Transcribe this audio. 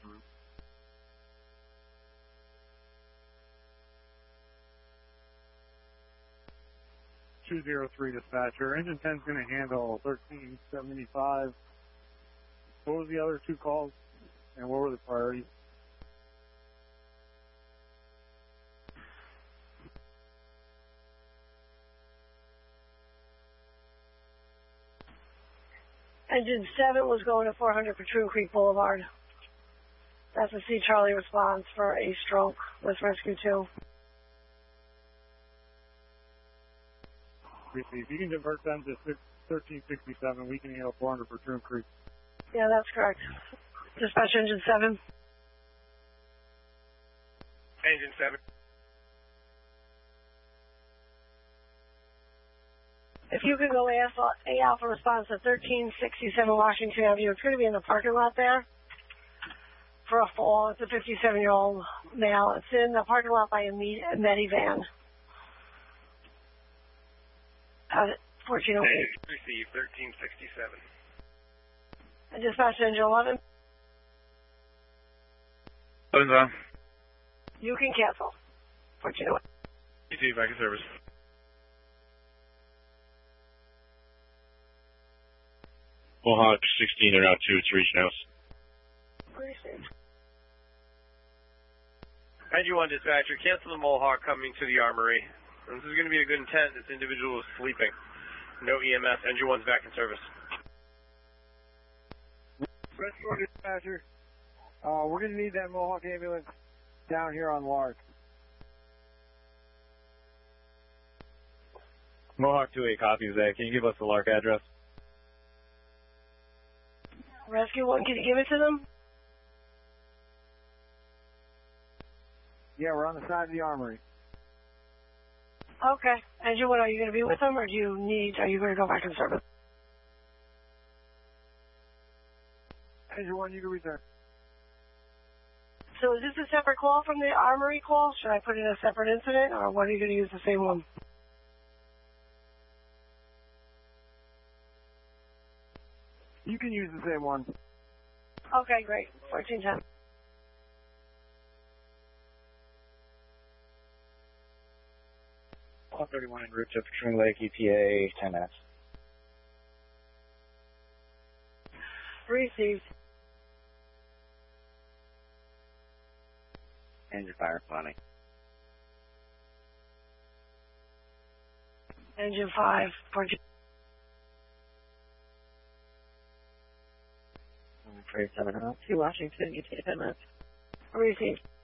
...203 dispatcher. Engine 10 is going to handle 1375. What was the other two calls? And what were the priorities? Engine 7 was going to 400 Patroon Creek Boulevard. That's a C Charlie response for a stroke with Rescue 2. If you can divert them to 1367, we can handle 400 Patroon Creek. Yeah, that's correct. Dispatcher Engine 7. Engine 7. If you could go A Alpha response to 1367 Washington Avenue, it's going to be in the parking lot there for a fall. It's a 57-year-old male. It's in the parking lot by a minivan. 1408. Receive 1367. And dispatch Engine 11. Phone's on. You can cancel. 1408. Receive back in service. Mohawk 16 are out 2, it's reaching house. Received. Engine 1 dispatcher, cancel the Mohawk coming to the armory. This is going to be a good intent. This individual is sleeping. No EMS. Engine 1's back in service. Rescue dispatcher, we're going to need that Mohawk ambulance down here on Lark. Mohawk 2-8 copies that. Can you give us the Lark address? Rescue 1, can you give it to them? Yeah, we're on the side of the armory. Okay. Engine 1, are you going to be with them, or are you going to go back in service? Engine 1, you can return. So is this a separate call from the armory call? Should I put in a separate incident, or what are you going to use the same one? You can use the same one. Okay, great. 1410. Call 31 en route to Patroon Lake, ETA 10 minutes. Received. Engine fire responding. Engine 5. 14. Freight 7 out to Washington, ETA 10 minutes. Received.